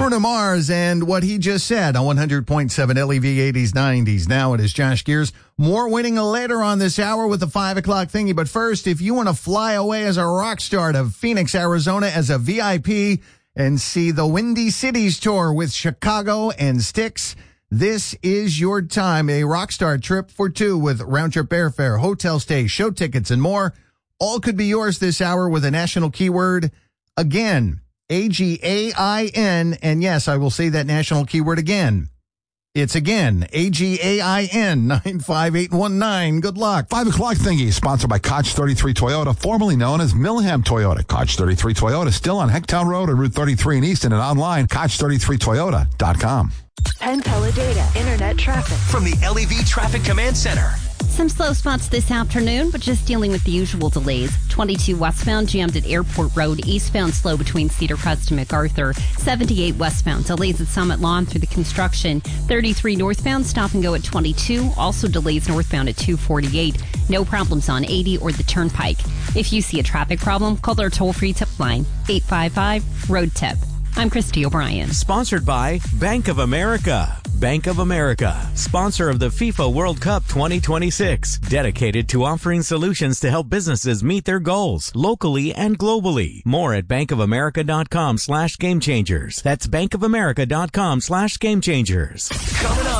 Bruno Mars and what he just said on 100.7 LEV 80s, 90s. Now it is Josh Gears. More winning later on this hour with the 5 o'clock thingy. But first, if you want to fly away as a rock star to Phoenix, Arizona as a VIP and see the Windy Cities tour with Chicago and Styx, this is your time. A rockstar trip for two with round-trip airfare, hotel stay, show tickets, and more. All could be yours this hour with a national keyword. Again, AGAIN. And yes, I will say that national keyword again. It's again, AGAIN 95819. Good luck. 5 o'clock thingy, sponsored by Koch 33 Toyota, formerly known as Milham Toyota. Koch 33 Toyota, still on Hecktown Road and Route 33 in Easton and online, Koch33Toyota.com. Penn Teledata Internet traffic from the LEV Traffic Command Center. Some slow spots this afternoon, but just dealing with the usual delays. 22 westbound jammed at Airport Road, eastbound slow between Cedar Crest and MacArthur. 78 westbound delays at Summit Lawn through the construction. 33 northbound stop and go at 22. Also delays northbound at 248. No problems on 80 or the Turnpike. If you see a traffic problem, call their toll-free tip line 855-ROAD-TIP. I'm Christy O'Brien. Sponsored by Bank of America. Bank of America, sponsor of the FIFA World Cup 2026, dedicated to offering solutions to help businesses meet their goals locally and globally. More at bankofamerica.com/gamechangers. That's bankofamerica.com/gamechangers. Coming up.